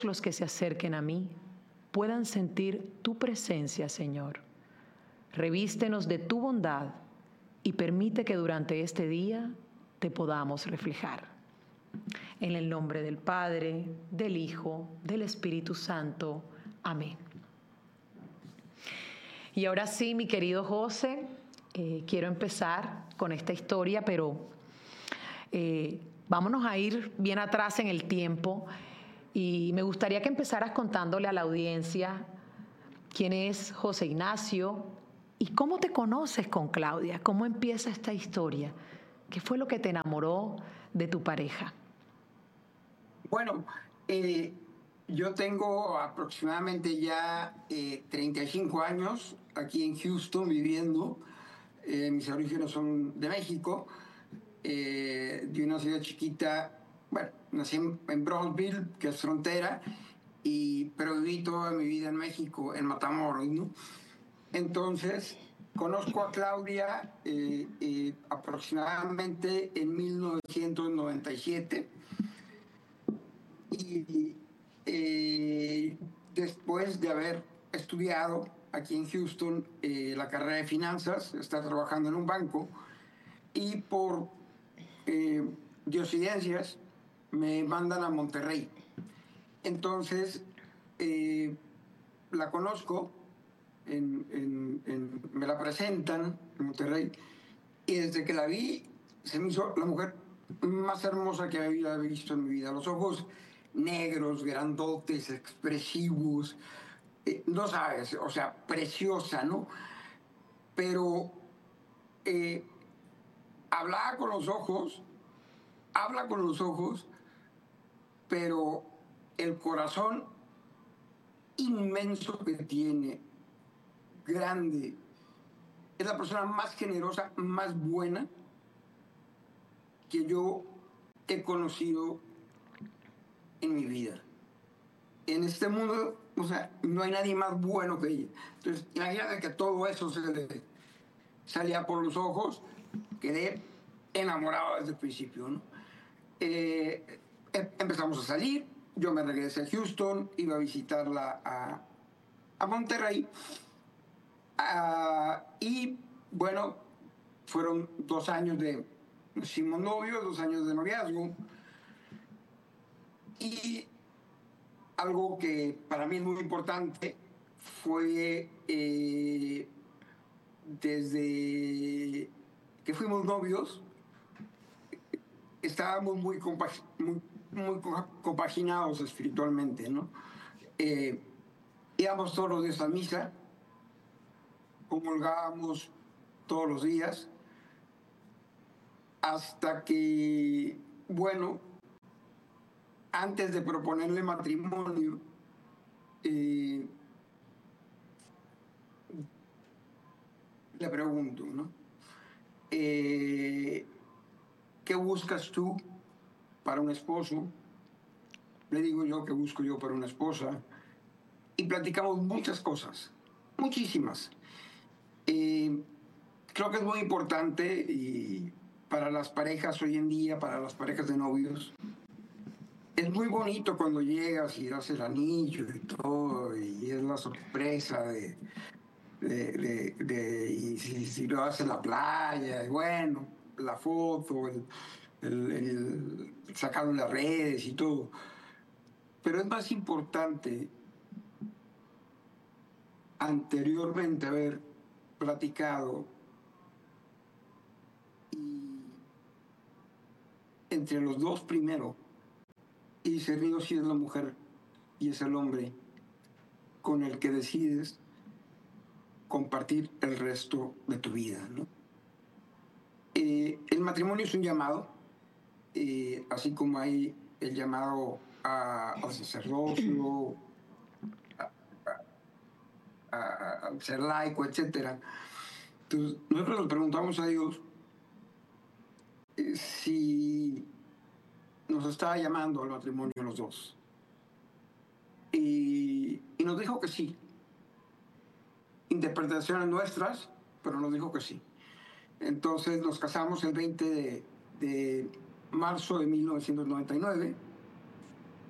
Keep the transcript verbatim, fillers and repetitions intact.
los que se acerquen a mí puedan sentir tu presencia, Señor. Revístenos de tu bondad y permite que durante este día te podamos reflejar. En el nombre del Padre, del Hijo, del Espíritu Santo. Amén. Y ahora sí, mi querido José, eh, quiero empezar con esta historia, pero eh, vámonos a ir bien atrás en el tiempo y me gustaría que empezaras contándole a la audiencia quién es José Ignacio y cómo te conoces con Claudia, cómo empieza esta historia, qué fue lo que te enamoró de tu pareja. Bueno, eh, yo tengo aproximadamente ya eh, treinta y cinco años aquí en Houston viviendo. Eh, mis orígenes son de México, eh, de una ciudad chiquita. Bueno, nací en, en Brownsville, que es frontera, y, pero viví toda mi vida en México, en Matamoros, ¿no? Entonces, conozco a Claudia eh, eh, aproximadamente en mil novecientos noventa y siete. Y eh, después de haber estudiado aquí en Houston eh, la carrera de finanzas, estar trabajando en un banco, y por eh, diosidencias me mandan a Monterrey. Entonces eh, la conozco, en, en, en, me la presentan en Monterrey, y desde que la vi se me hizo la mujer más hermosa que había visto en mi vida. Los ojos negros, grandotes, expresivos, eh, no sabes, o sea, preciosa, ¿no? Pero eh, hablaba con los ojos, habla con los ojos, pero el corazón inmenso que tiene, grande, es la persona más generosa, más buena que yo he conocido en mi vida. En este mundo, o sea, no hay nadie más bueno que ella. Entonces, imagínate que todo eso se le salía por los ojos, quedé enamorado desde el principio, ¿no? Eh, empezamos a salir, yo me regresé a Houston, iba a visitarla a, a Monterrey, uh, y bueno, fueron dos años de, hicimos novios, dos años de noviazgo, y algo que para mí es muy importante fue eh, desde que fuimos novios, estábamos muy, compag muy, muy compaginados espiritualmente, ¿no? Eh, íbamos todos los días a misa, comulgábamos todos los días, hasta que, bueno, antes de proponerle matrimonio, eh, le pregunto, ¿no? Eh, ¿Qué buscas tú para un esposo? Le digo yo que busco yo para una esposa. Y platicamos muchas cosas, muchísimas. Eh, creo que es muy importante y para las parejas hoy en día, para las parejas de novios, es muy bonito cuando llegas y das el anillo y todo, y es la sorpresa de, de, de, de y si, si lo haces en la playa, y bueno, la foto, el, el, el sacarlo en las redes y todo. Pero es más importante anteriormente haber platicado y entre los dos primero y discernir si es la mujer y es el hombre con el que decides compartir el resto de tu vida, ¿no? Eh, el matrimonio es un llamado, eh, así como hay el llamado a, al sacerdocio, a, a, a, a ser laico, etcétera. Entonces, nosotros nos preguntamos a Dios eh, si nos estaba llamando al matrimonio los dos. Y, y nos dijo que sí. Interpretaciones nuestras, pero nos dijo que sí. Entonces nos casamos el veinte de, de marzo de mil novecientos noventa y nueve.